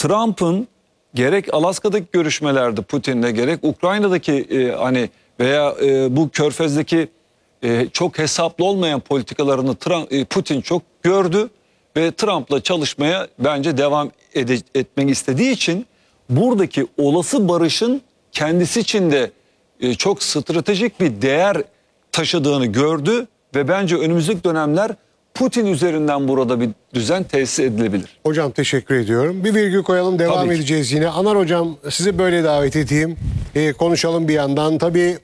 Trump'ın gerek Alaska'daki görüşmelerde Putin'le gerek Ukrayna'daki hani veya bu Körfez'deki çok hesaplı olmayan politikalarını Putin çok gördü ve Trump'la çalışmaya bence devam etmek istediği için buradaki olası barışın kendisi için de çok stratejik bir değer taşıdığını gördü ve bence önümüzdeki dönemler Putin üzerinden burada bir düzen tesis edilebilir. Hocam teşekkür ediyorum. Bir virgül koyalım, devam edeceğiz yine. Anar hocam, sizi böyle davet edeyim. Konuşalım bir yandan. Tabii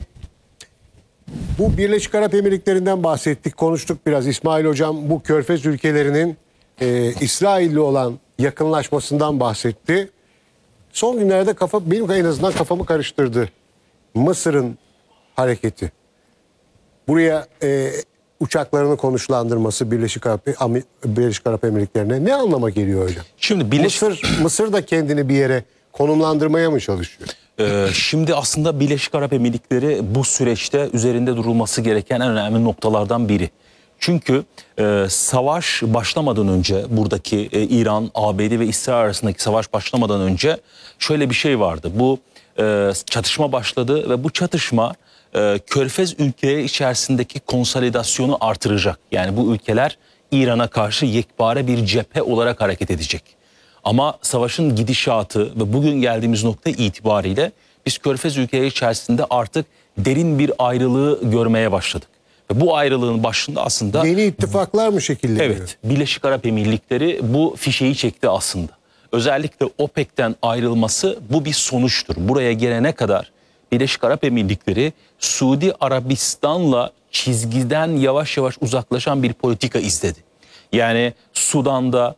bu Birleşik Arap Emirlikleri'nden bahsettik, konuştuk biraz. İsmail hocam bu Körfez ülkelerinin İsrail'le olan yakınlaşmasından bahsetti. Son günlerde benim en azından kafamı karıştırdı. Mısır'ın hareketi. Buraya uçaklarını konuşlandırması Birleşik Arap Emirlikleri'ne ne anlama geliyor öyle? Şimdi Mısır da kendini bir yere konumlandırmaya mı çalışıyor? Şimdi aslında Birleşik Arap Emirlikleri bu süreçte üzerinde durulması gereken en önemli noktalardan biri. Çünkü savaş başlamadan önce buradaki İran, ABD ve İsrail arasındaki savaş başlamadan önce şöyle bir şey vardı. Bu çatışma başladı ve bu çatışma Körfez ülkeleri içerisindeki konsolidasyonu artıracak. Yani bu ülkeler İran'a karşı yekpare bir cephe olarak hareket edecek. Ama savaşın gidişatı ve bugün geldiğimiz nokta itibariyle biz Körfez ülkeleri içerisinde artık derin bir ayrılığı görmeye başladık. Ve bu ayrılığın başında aslında... Yeni ittifaklar mı şekilleniyor? Evet, Birleşik Arap Emirlikleri bu fişeği çekti aslında. Özellikle OPEC'ten ayrılması bu bir sonuçtur. Buraya gelene kadar Birleşik Arap Emirlikleri Suudi Arabistan'la çizgiden yavaş yavaş uzaklaşan bir politika izledi. Yani Sudan'da,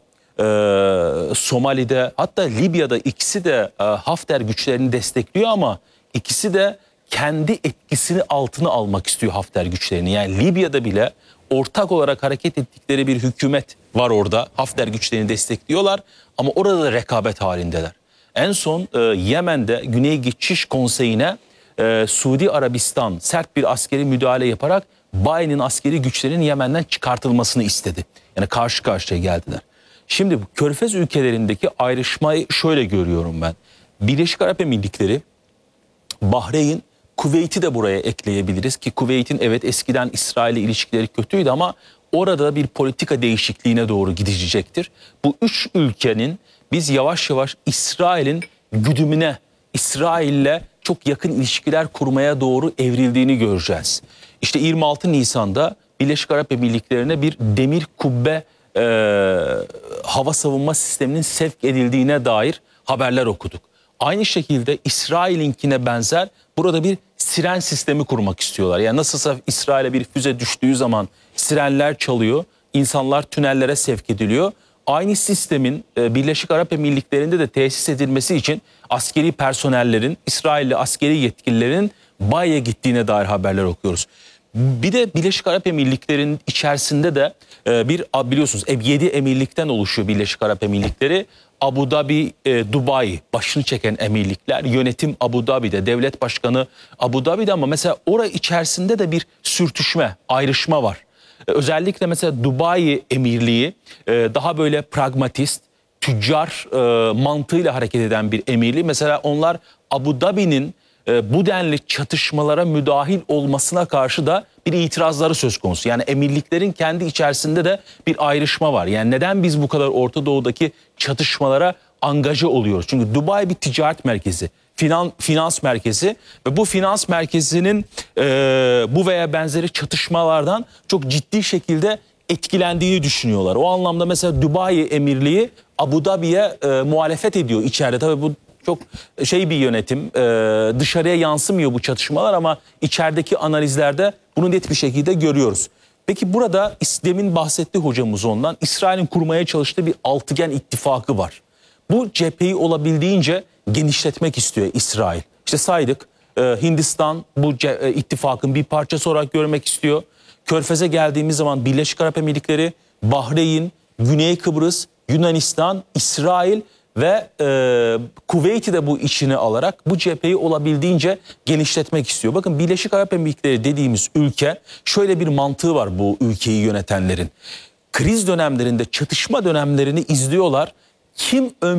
Somali'de, hatta Libya'da ikisi de Hafter güçlerini destekliyor ama ikisi de kendi etkisini altına almak istiyor Hafter güçlerini. Yani Libya'da bile ortak olarak hareket ettikleri bir hükümet var orada. Hafter güçlerini destekliyorlar ama orada da rekabet halindeler. En son Yemen'de Güney Geçiş Konseyi'ne Suudi Arabistan sert bir askeri müdahale yaparak Bayi'nin askeri güçlerinin Yemen'den çıkartılmasını istedi. Yani karşı karşıya geldiler. Şimdi bu Körfez ülkelerindeki ayrışmayı şöyle görüyorum ben. Birleşik Arap Emirlikleri, Bahreyn, Kuveyt'i de buraya ekleyebiliriz ki Kuveyt'in evet eskiden İsrail'le ilişkileri kötüydü ama orada bir politika değişikliğine doğru gidecektir. Bu üç ülkenin biz yavaş yavaş İsrail'in güdümüne, İsrail'le çok yakın ilişkiler kurmaya doğru evrildiğini göreceğiz. İşte 26 Nisan'da Birleşik Arap Emirlikleri'ne bir demir kubbe hava savunma sisteminin sevk edildiğine dair haberler okuduk. Aynı şekilde İsrail'inkine benzer burada bir siren sistemi kurmak istiyorlar. Yani nasılsa İsrail'e bir füze düştüğü zaman sirenler çalıyor, insanlar tünellere sevk ediliyor. Aynı sistemin Birleşik Arap Emirlikleri'nde de tesis edilmesi için askeri personellerin, İsrailli askeri yetkililerin Bayi'ye gittiğine dair haberler okuyoruz. Bir de Birleşik Arap Emirlikleri'nin içerisinde de biliyorsunuz 7 emirlikten oluşuyor Birleşik Arap Emirlikleri. Abu Dhabi, Dubai başını çeken emirlikler, yönetim Abu Dhabi'de, devlet başkanı Abu Dhabi'de ama mesela orası içerisinde de bir sürtüşme, ayrışma var. Özellikle mesela Dubai Emirliği daha böyle pragmatist, tüccar mantığıyla hareket eden bir emirliği. Mesela onlar Abu Dhabi'nin bu denli çatışmalara müdahil olmasına karşı da bir itirazları söz konusu. Yani emirliklerin kendi içerisinde de bir ayrışma var. Yani neden biz bu kadar Orta Doğu'daki çatışmalara angaje oluyoruz? Çünkü Dubai bir ticaret merkezi, finans merkezi ve bu finans merkezinin bu veya benzeri çatışmalardan çok ciddi şekilde etkilendiğini düşünüyorlar. O anlamda mesela Dubai Emirliği Abu Dhabi'ye muhalefet ediyor içeride. Tabii bu çok bir yönetim, dışarıya yansımıyor bu çatışmalar ama içerideki analizlerde bunu net bir şekilde görüyoruz. Peki burada demin bahsetti hocamız ondan, İsrail'in kurmaya çalıştığı bir altıgen ittifakı var. Bu cepheyi olabildiğince genişletmek istiyor İsrail. İşte saydık, Hindistan bu ittifakın bir parçası olarak görmek istiyor. Körfez'e geldiğimiz zaman Birleşik Arap Emirlikleri, Bahreyn, Güney Kıbrıs, Yunanistan, İsrail ve Kuveyt'i de bu içine alarak bu cepheyi olabildiğince genişletmek istiyor. Bakın Birleşik Arap Emirlikleri dediğimiz ülke, şöyle bir mantığı var bu ülkeyi yönetenlerin. Kriz dönemlerinde, çatışma dönemlerini izliyorlar. Kim